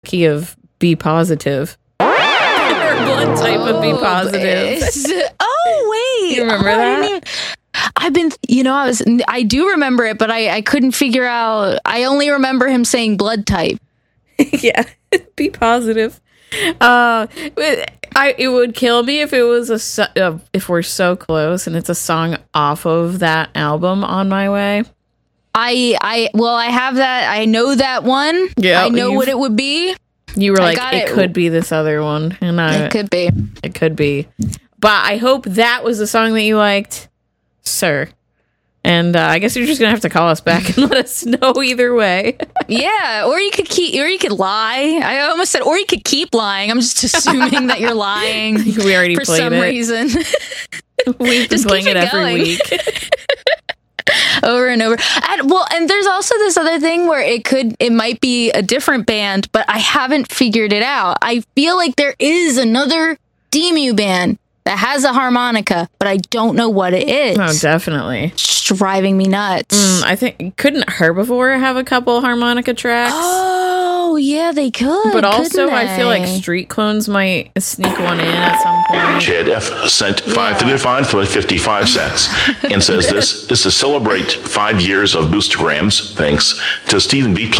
key of B positive. Her blood type of B positive. Oh, wait. You remember that? I do remember it, but I couldn't figure out. I only remember him saying blood type. Yeah, B positive. It would kill me if it was if we're so close and it's a song off of that album, On My Way. I have that. I know that one. Yeah, I know what it would be. You were like, it could be this other one, and it could be. It could be. But I hope that was the song that you liked, sir. And I guess you're just gonna have to call us back and let us know either way. Yeah, or you could lie. I almost said, or you could keep lying. I'm just assuming that you're lying. We already for played some it. reason. We've been playing it every week. Over and over. And there's also this other thing where it might be a different band, but I haven't figured it out. I feel like there is another Demu band that has a harmonica, but I don't know what it is. Oh, definitely. It's driving me nuts. I think, couldn't Herbivore have a couple harmonica tracks? Oh, yeah, they could. But also, I feel like Street Clones might sneak one in at some point. Chad F. sent 555 for 55 cents and says this is to celebrate 5 years of Boostergrams. Thanks to Stephen B++.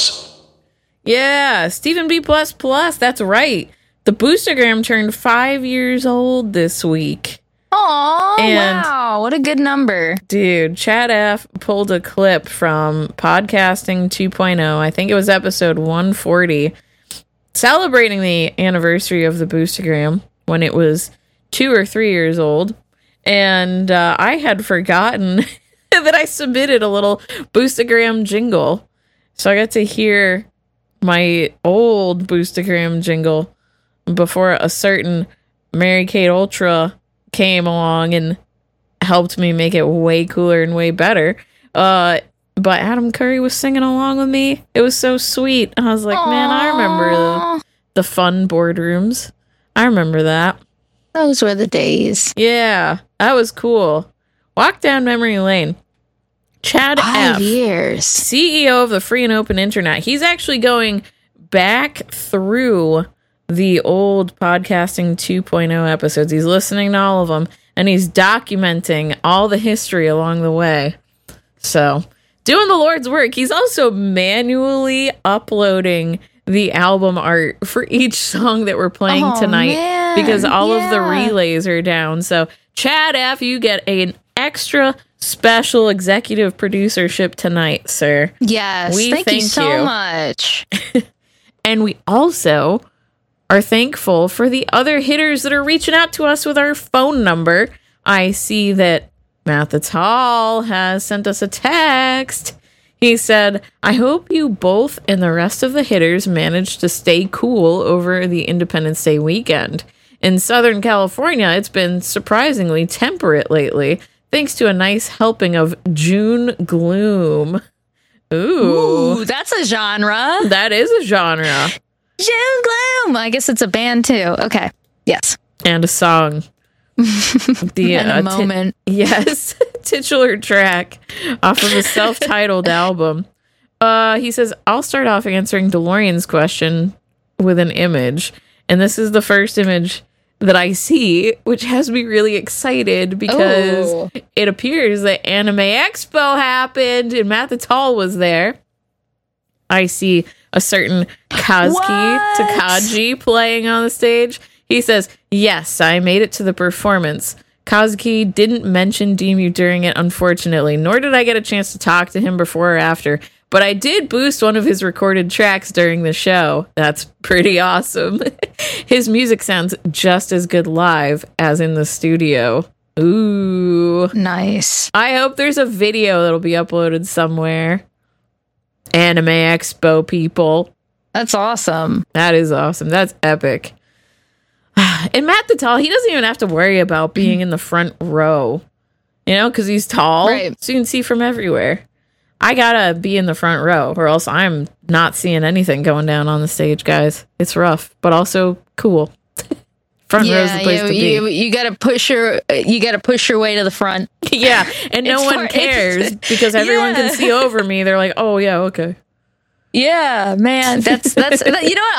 Yeah, Stephen B++. That's right. The Boostergram turned 5 years old this week. Oh, wow. What a good number. Dude, Chad F. pulled a clip from Podcasting 2.0. I think it was episode 140, celebrating the anniversary of the Boostergram when it was 2 or 3 years old. And I had forgotten that I submitted a little Boostergram jingle. So I got to hear my old Boostergram jingle before a certain Mary Kate Ultra came along and helped me make it way cooler and way better. But Adam Curry was singing along with me. It was so sweet. I was like, Aww. Man, I remember the fun boardrooms. I remember that. Those were the days. Yeah, that was cool. Walk down memory lane. Chad F. 5 years. CEO of the Free and Open Internet. He's actually going back through the old Podcasting 2.0 episodes. He's listening to all of them, and he's documenting all the history along the way. So, doing the Lord's work. He's also manually uploading the album art for each song that we're playing tonight, man. because all of the relays are down. So, Chad F., you get an extra special executive producership tonight, sir. Yes, thank you so much. And we also are thankful for the other hitters that are reaching out to us with our phone number. I see that Matt the Tall has sent us a text. He said, I hope you both and the rest of the hitters managed to stay cool over the Independence Day weekend. In Southern California, it's been surprisingly temperate lately, thanks to a nice helping of June gloom. Ooh, that's a genre. That is a genre. June gloom. I guess it's a band too. Okay. Yes. And a song. And a moment. Yes. Titular track off of a self-titled album. He says, I'll start off answering DeLorean's question with an image. And this is the first image that I see, which has me really excited because it appears that Anime Expo happened and Matt the Tall was there. I see a certain Kazuki Takagi playing on the stage. He says, yes, I made it to the performance. Kazuki didn't mention Demu during it, unfortunately, nor did I get a chance to talk to him before or after, but I did boost one of his recorded tracks during the show. That's pretty awesome. His music sounds just as good live as in the studio. Ooh. Nice. I hope there's a video that'll be uploaded somewhere. Anime Expo people. That's awesome. That is awesome. That's epic. And Matt the Tall, he doesn't even have to worry about being in the front row, you know, because he's tall. Right. So you can see from everywhere. I gotta be in the front row or else I'm not seeing anything going down on the stage, guys. It's rough, but also cool. Front row's the place to be. You gotta push your way to the front. Yeah, and no one cares because everyone can see over me. They're like, oh yeah, okay. Yeah, man. That's you know what?